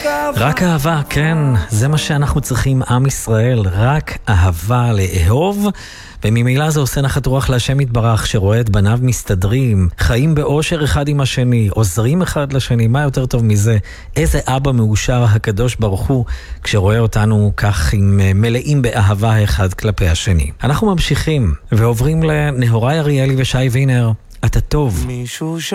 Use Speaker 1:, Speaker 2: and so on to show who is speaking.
Speaker 1: רק אהבה, כן, זה מה שאנחנו צריכים, עם ישראל, רק אהבה לאהוב, וממילא זה עושה נחת רוח להשם יתברך, שרואה את בניו מסתדרים, חיים באושר אחד עם השני, עוזרים אחד לשני, מה יותר טוב מזה? איזה אבא מאושר הקדוש ברוך הוא, כשרואה אותנו כך עם מלאים באהבה אחד כלפי השני. אנחנו ממשיכים, ועוברים לנהוראי אריאלי ושי וינר, אתה טוב.